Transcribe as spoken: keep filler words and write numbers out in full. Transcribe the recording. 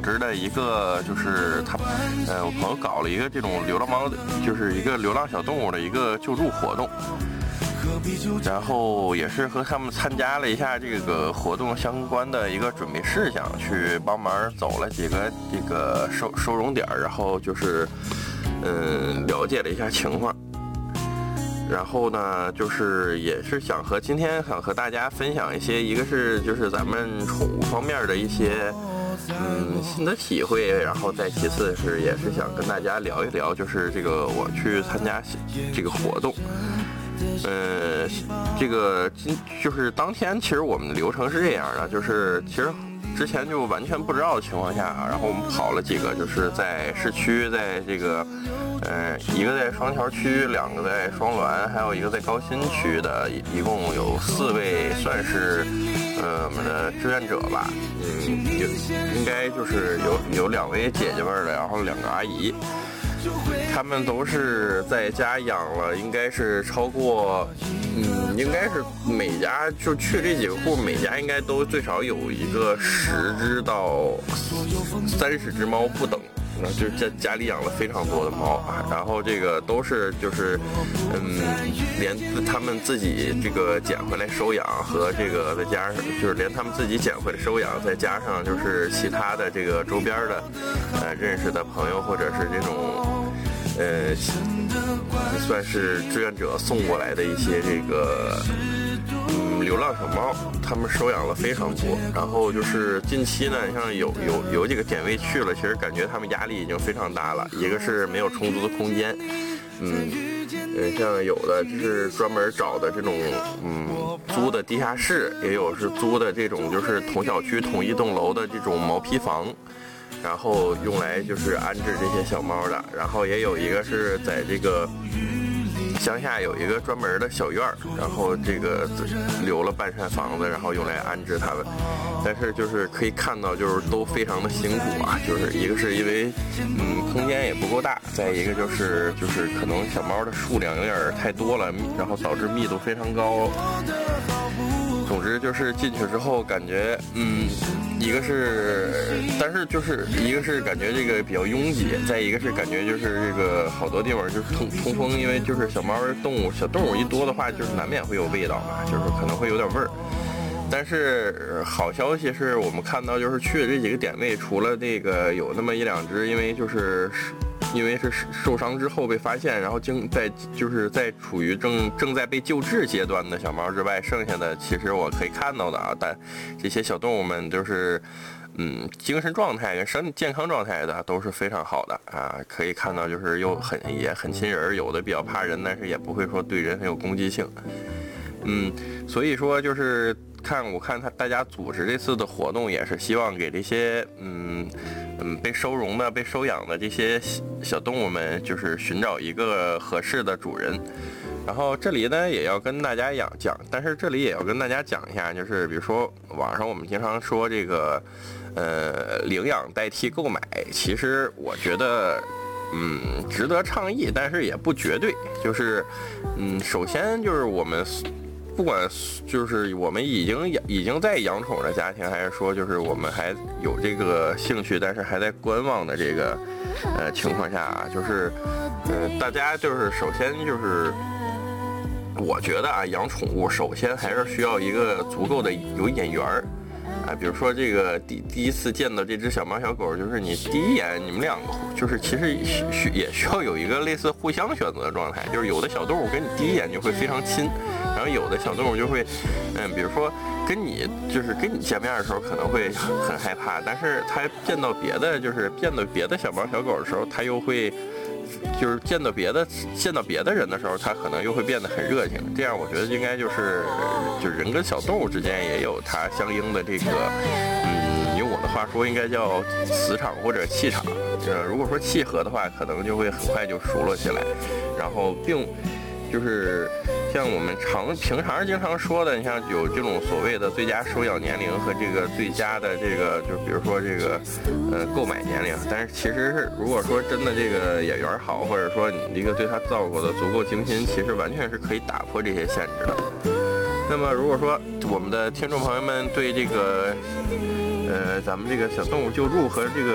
织的一个，就是他，呃，我朋友搞了一个这种流浪猫，就是一个流浪小动物的一个救助活动。然后也是和他们参加了一下这个活动相关的一个准备事项，去帮忙走了几个这个收收容点，然后就是嗯了解了一下情况。然后呢，就是也是想和今天想和大家分享一些，一个是就是咱们宠物方面的一些嗯新的体会，然后再其次是也是想跟大家聊一聊，就是这个我去参加这个活动。呃，这个今就是当天，其实我们的流程是这样的，就是其实之前就完全不知道的情况下，然后我们跑了几个，就是在市区，在这个，呃，一个在双桥区，两个在双滦，还有一个在高新区的，一共有四位，算是呃我们的志愿者吧，嗯，有应该就是有有两位姐姐辈的，然后两个阿姨。他们都是在家养了，应该是超过，嗯，应该是每家就去这几个户，每家应该都最少有一个十只到三十只猫不等。那就是家家里养了非常多的猫啊，然后这个都是就是，嗯，连他们自己这个捡回来收养和这个再加上就是连他们自己捡回来收养，再加上就是其他的这个周边的，呃，认识的朋友或者是这种，呃，算是志愿者送过来的一些这个。嗯，流浪小猫，他们收养了非常多。然后就是近期呢，像有有有几个点位去了，其实感觉他们压力已经非常大了。一个是没有充足的空间，嗯，呃，像有的就是专门找的这种嗯租的地下室，也有是租的这种就是同小区同一栋楼的这种毛坯房。然后用来就是安置这些小猫的。然后也有一个是在这个乡下有一个专门的小院儿，然后这个留了半扇房子，然后用来安置它们。但是就是可以看到，就是都非常的辛苦啊，就是一个是因为嗯空间也不够大，再一个就是就是可能小猫的数量有点太多了，然后导致密度非常高。总之就是进去之后感觉嗯一个是但是就是一个是感觉这个比较拥挤，再一个是感觉就是这个好多地方就是通通风，因为就是小猫动物小动物一多的话，就是难免会有味道嘛，就是可能会有点味儿。但是好消息是我们看到就是去的这几个点位，除了那个有那么一两只因为就是因为是受伤之后被发现，然后经在就是在处于正正在被救治阶段的小猫之外，剩下的其实我可以看到的啊，但这些小动物们就是嗯精神状态跟身体健康状态的都是非常好的啊，可以看到就是又很也很亲人，有的比较怕人，但是也不会说对人很有攻击性。嗯，所以说就是看我看他大家组织这次的活动，也是希望给这些嗯嗯被收容的、被收养的这些小动物们，就是寻找一个合适的主人。然后这里呢也要跟大家讲讲，但是这里也要跟大家讲一下，就是比如说网上我们经常说这个呃领养代替购买，其实我觉得嗯值得倡议，但是也不绝对。就是嗯首先就是我们不管就是我们已经已经在养宠的家庭，还是说就是我们还有这个兴趣，但是还在观望的这个呃情况下啊，就是呃大家就是首先就是我觉得啊，养宠物首先还是需要一个足够的有眼缘儿啊，比如说这个第第一次见到这只小猫小狗，就是你第一眼你们两个就是其实需也需要有一个类似互相选择的状态，就是有的小动物跟你第一眼就会非常亲，然后有的小动物就会嗯，比如说跟你就是跟你见面的时候可能会很害怕，但是它见到别的就是见到别的小猫小狗的时候，它又会就是见到别的见到别的人的时候，它可能又会变得很热情。这样我觉得应该就是就是人跟小动物之间也有它相应的这个嗯，用我的话说应该叫磁场或者气场。呃，如果说契合的话，可能就会很快就熟络起来。然后并就是像我们常平常经常说的，你像有这种所谓的最佳收养年龄和这个最佳的这个，就比如说这个呃购买年龄，但是其实是如果说真的这个眼缘好，或者说你这个对它照顾的足够精心，其实完全是可以打破这些限制的。那么如果说我们的听众朋友们对这个呃咱们这个小动物救助和这个